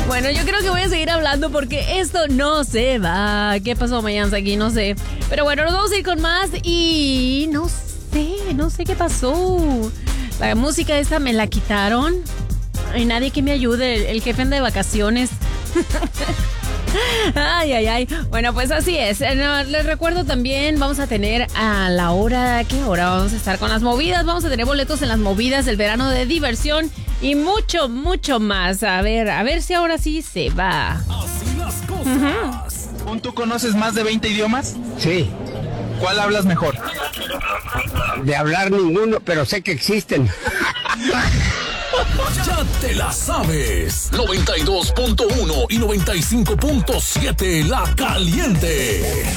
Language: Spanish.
Bueno, yo creo que voy a seguir hablando porque esto no se va. ¿Qué pasó, Mayans? Aquí no sé. Pero bueno, nos vamos a ir con más y no sé qué pasó. La música esta me la quitaron. Hay nadie que me ayude. El jefe anda de vacaciones. Ay. Bueno, pues así es. Les recuerdo también, vamos a tener a la hora, ¿qué hora? Vamos a estar con las movidas, vamos a tener boletos en las movidas del verano de diversión y mucho más. A ver si ahora sí se va. Así las cosas. ¿Tú conoces más de 20 idiomas? Sí, ¿Cuál hablas mejor? de hablar ninguno, pero sé que existen. Ya te la sabes. 92.1 y 95.7 La Caliente.